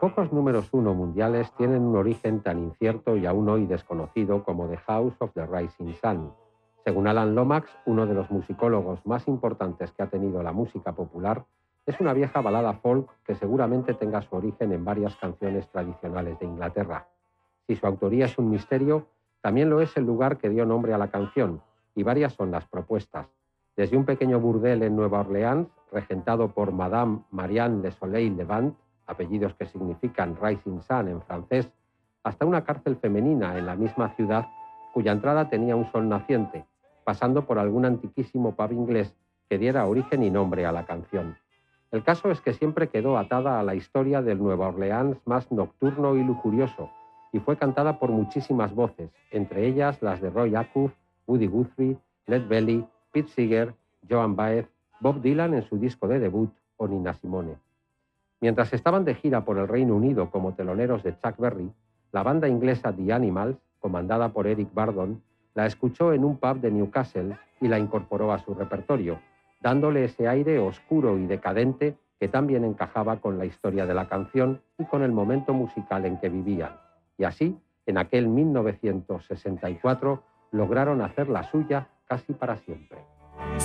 pocos números uno mundiales tienen un origen tan incierto y aún hoy desconocido como The House of the Rising Sun. Según Alan Lomax, uno de los musicólogos más importantes que ha tenido la música popular, es una vieja balada folk que seguramente tenga su origen en varias canciones tradicionales de Inglaterra. Si su autoría es un misterio, también lo es el lugar que dio nombre a la canción, y varias son las propuestas. Desde un pequeño burdel en Nueva Orleans, regentado por Madame Marianne Le Soleil Levant, apellidos que significan Rising Sun en francés, hasta una cárcel femenina en la misma ciudad, cuya entrada tenía un sol naciente, pasando por algún antiquísimo pub inglés que diera origen y nombre a la canción. El caso es que siempre quedó atada a la historia del Nueva Orleans más nocturno y lujurioso, y fue cantada por muchísimas voces, entre ellas las de Roy Acuff, Woody Guthrie, Led Belly, Pete Seeger, Joan Baez, Bob Dylan en su disco de debut o Nina Simone. Mientras estaban de gira por el Reino Unido como teloneros de Chuck Berry, la banda inglesa The Animals, comandada por Eric Burdon, la escuchó en un pub de Newcastle y la incorporó a su repertorio, dándole ese aire oscuro y decadente que tan bien encajaba con la historia de la canción y con el momento musical en que vivían. Y así, en aquel 1964, lograron hacer la suya casi para siempre.